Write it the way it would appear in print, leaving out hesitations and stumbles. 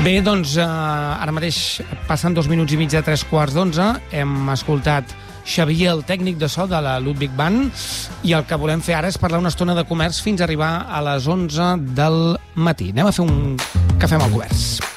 Bé, doncs ara mateix passen 2 minuts i mig de 3:15. Hem escoltat Xavier, el tècnic de so de la Ludwig Band, i el que volem fer ara és parlar una estona de comerç fins a arribar a les 11 del matí. Anem a fer un cafè amb el comerç.